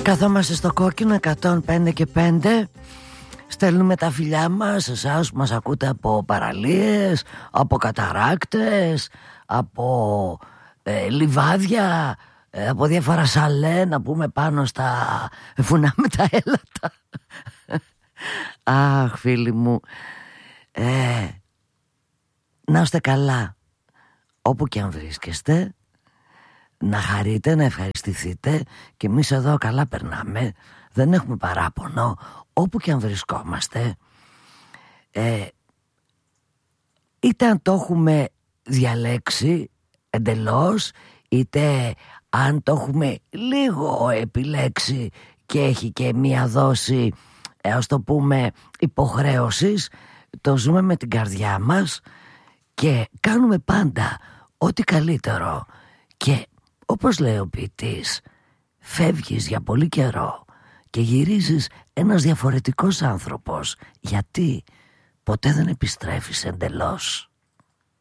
Καθόμαστε στο κόκκινο 105 και 5. Στέλνουμε τα φιλιά μας σε εσάς που μας ακούτε από παραλίες, από καταράκτες, από λιβάδια, από διάφορα σαλέ, να πούμε, πάνω στα βουνά με τα έλατα. Αχ, φίλοι μου, να είστε καλά όπου και αν βρίσκεστε, να χαρείτε, να ευχαριστηθείτε, και εμείς εδώ καλά περνάμε, δεν έχουμε παράπονο όπου και αν βρισκόμαστε, είτε αν το έχουμε διαλέξει εντελώς, είτε αν το έχουμε λίγο επιλέξει και έχει και μία δόση, ας το πούμε, υποχρέωσης. Το ζούμε με την καρδιά μας και κάνουμε πάντα ό,τι καλύτερο. Και όπως λέει ο ποιητής, φεύγεις για πολύ καιρό και γυρίζεις ένας διαφορετικός άνθρωπος. Γιατί ποτέ δεν επιστρέφεις εντελώς.